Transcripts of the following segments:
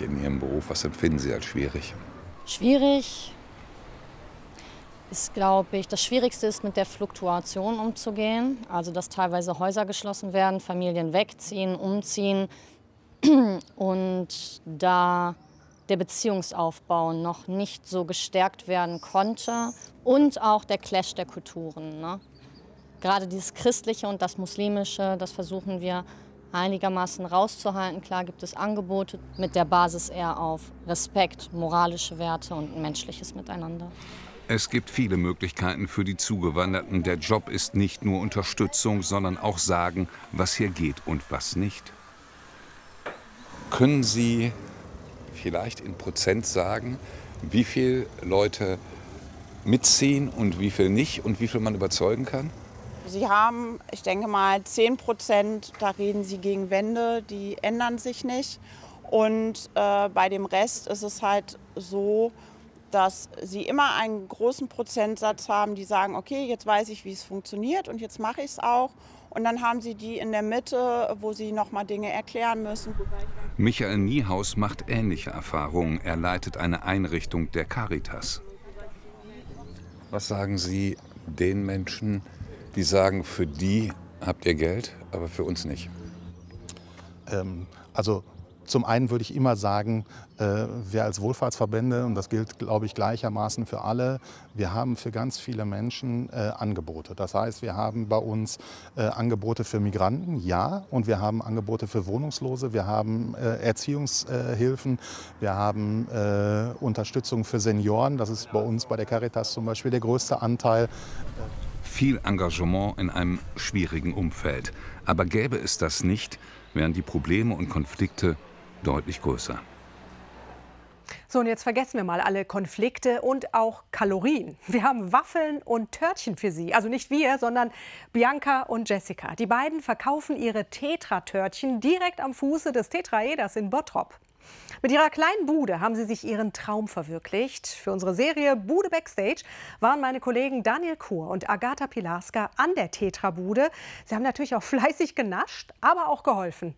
in Ihrem Beruf? Was empfinden Sie als schwierig? Schwierig ist, glaube ich, das Schwierigste ist, mit der Fluktuation umzugehen. Also, dass teilweise Häuser geschlossen werden, Familien wegziehen, umziehen und da der Beziehungsaufbau noch nicht so gestärkt werden konnte und auch der Clash der Kulturen, ne? Gerade dieses Christliche und das Muslimische, das versuchen wir einigermaßen rauszuhalten. Klar gibt es Angebote mit der Basis eher auf Respekt, moralische Werte und ein menschliches Miteinander. Es gibt viele Möglichkeiten für die Zugewanderten. Der Job ist nicht nur Unterstützung, sondern auch sagen, was hier geht und was nicht. Können Sie vielleicht in Prozent sagen, wie viele Leute mitziehen und wie viel nicht und wie viel man überzeugen kann? Sie haben, ich denke mal, 10%, da reden Sie gegen Wände, die ändern sich nicht. Und bei dem Rest ist es halt so, dass Sie immer einen großen Prozentsatz haben, die sagen, okay, jetzt weiß ich, wie es funktioniert und jetzt mache ich es auch. Und dann haben Sie die in der Mitte, wo Sie noch mal Dinge erklären müssen. Michael Niehaus macht ähnliche Erfahrungen. Er leitet eine Einrichtung der Caritas. Was sagen Sie den Menschen, die sagen, für die habt ihr Geld, aber für uns nicht? Also zum einen würde ich immer sagen, wir als Wohlfahrtsverbände, und das gilt, glaube ich, gleichermaßen für alle, wir haben für ganz viele Menschen Angebote. Das heißt, wir haben bei uns Angebote für Migranten, ja, und wir haben Angebote für Wohnungslose, wir haben Erziehungshilfen, wir haben Unterstützung für Senioren. Das ist bei uns bei der Caritas zum Beispiel der größte Anteil. Viel Engagement in einem schwierigen Umfeld. Aber gäbe es das nicht, wären die Probleme und Konflikte deutlich größer. So, und jetzt vergessen wir mal alle Konflikte und auch Kalorien. Wir haben Waffeln und Törtchen für Sie. Also nicht wir, sondern Bianca und Jessica. Die beiden verkaufen ihre Tetra-Törtchen direkt am Fuße des Tetraeders in Bottrop. Mit ihrer kleinen Bude haben sie sich ihren Traum verwirklicht. Für unsere Serie Bude Backstage waren meine Kollegen Daniel Kur und Agatha Pilarska an der Tetra-Bude. Sie haben natürlich auch fleißig genascht, aber auch geholfen.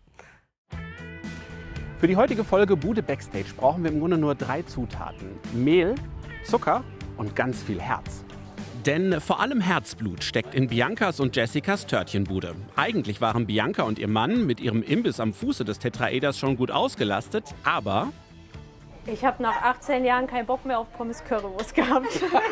Für die heutige Folge Bude Backstage brauchen wir im Grunde nur 3 Zutaten: Mehl, Zucker und ganz viel Herz. Denn vor allem Herzblut steckt in Biancas und Jessicas Törtchenbude. Eigentlich waren Bianca und ihr Mann mit ihrem Imbiss am Fuße des Tetraeders schon gut ausgelastet, aber ich habe nach 18 Jahren keinen Bock mehr auf Pommes Currywurst gehabt.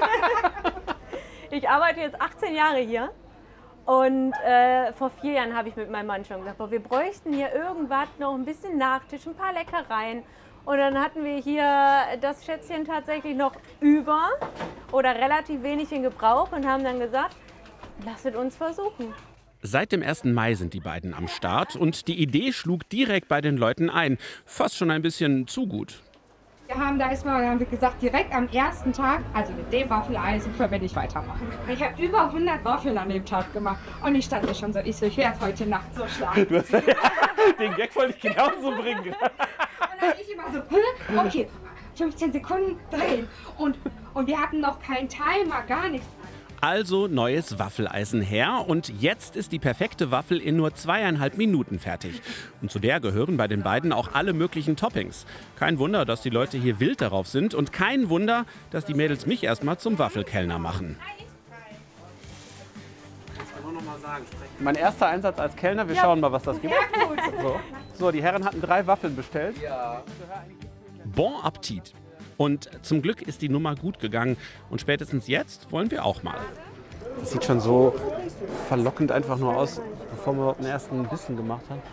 Ich arbeite jetzt 18 Jahre hier und vor 4 Jahren habe ich mit meinem Mann schon gesagt, boah, wir bräuchten hier irgendwas, noch ein bisschen Nachtisch, ein paar Leckereien. Und dann hatten wir hier das Schätzchen tatsächlich noch über oder relativ wenig in Gebrauch und haben dann gesagt, lasst uns versuchen. Seit dem 1. Mai sind die beiden am Start und die Idee schlug direkt bei den Leuten ein. Fast schon ein bisschen zu gut. Wir haben gesagt, direkt am ersten Tag, also mit dem Waffeleisen können wir nicht weitermachen. Ich habe über 100 Waffeln an dem Tag gemacht und ich stand mir schon so, ich werde heute Nacht so schlagen. Den Gag wollte ich genauso bringen. Und dann ich immer so, okay, 15 Sekunden drehen. Und wir hatten noch keinen Timer, gar nichts. Also neues Waffeleisen her und jetzt ist die perfekte Waffel in nur 2,5 Minuten fertig. Und zu der gehören bei den beiden auch alle möglichen Toppings. Kein Wunder, dass die Leute hier wild darauf sind und kein Wunder, dass die Mädels mich erstmal zum Waffelkellner machen. Mein erster Einsatz als Kellner, wir schauen mal, was das gibt. So, die Herren hatten 3 Waffeln bestellt. Ja. Bon Appetit! Und zum Glück ist die Nummer gut gegangen und spätestens jetzt wollen wir auch mal. Das sieht schon so verlockend einfach nur aus, bevor man überhaupt den ersten Bissen gemacht hat.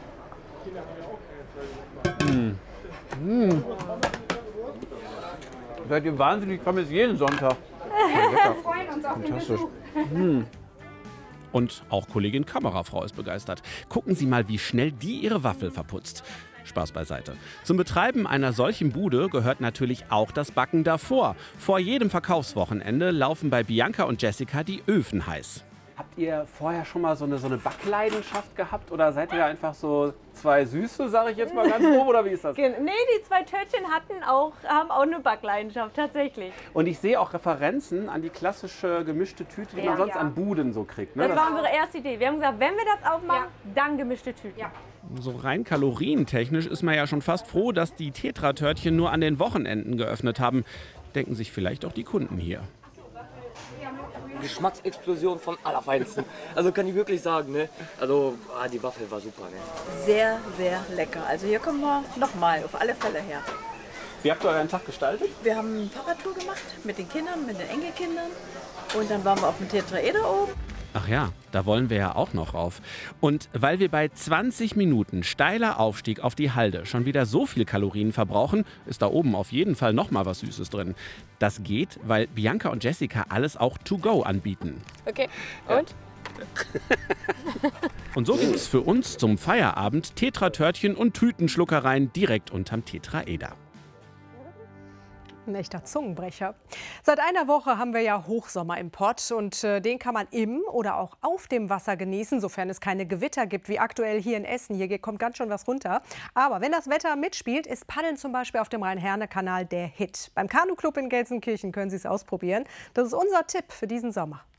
Seid ihr wahnsinnig, ich komme jetzt jeden Sonntag. Wir freuen uns auf Fantastisch. Und auch Kollegin Kamerafrau ist begeistert. Gucken Sie mal, wie schnell die ihre Waffel verputzt. Spaß beiseite. Zum Betreiben einer solchen Bude gehört natürlich auch das Backen davor. Vor jedem Verkaufswochenende laufen bei Bianca und Jessica die Öfen heiß. Habt ihr vorher schon mal so eine Backleidenschaft gehabt oder seid ihr einfach so 2 Süße, sage ich jetzt mal ganz grob, oder wie ist das? Nee, die 2 Törtchen haben auch eine Backleidenschaft, tatsächlich. Und ich sehe auch Referenzen an die klassische gemischte Tüte, die man sonst an Buden so kriegt. Ne? Das war unsere erste Idee. Wir haben gesagt, wenn wir das aufmachen, dann gemischte Tüten. Ja. So rein kalorientechnisch ist man ja schon fast froh, dass die Tetra-Törtchen nur an den Wochenenden geöffnet haben. Denken sich vielleicht auch die Kunden hier. Geschmacksexplosion von allerfeinsten. Also kann ich wirklich sagen, ne? Also die Waffel war super, ne? Sehr, sehr lecker. Also hier kommen wir nochmal auf alle Fälle her. Wie habt ihr euren Tag gestaltet? Wir haben eine Fahrradtour gemacht mit den Kindern, mit den Enkelkindern. Und dann waren wir auf dem Tetraeder oben. Ach ja, da wollen wir ja auch noch rauf. Und weil wir bei 20 Minuten steiler Aufstieg auf die Halde schon wieder so viel Kalorien verbrauchen, ist da oben auf jeden Fall noch mal was Süßes drin. Das geht, weil Bianca und Jessica alles auch to go anbieten. Okay, und? Und so gibt's für uns zum Feierabend Tetra-Törtchen und Tütenschluckereien direkt unterm Tetraeder. Ein echter Zungenbrecher. Seit einer Woche haben wir ja Hochsommer im Pott und den kann man im oder auch auf dem Wasser genießen, sofern es keine Gewitter gibt, wie aktuell hier in Essen. Hier kommt ganz schön was runter. Aber wenn das Wetter mitspielt, ist Paddeln zum Beispiel auf dem Rhein-Herne-Kanal der Hit. Beim Kanu-Club in Gelsenkirchen können Sie es ausprobieren. Das ist unser Tipp für diesen Sommer.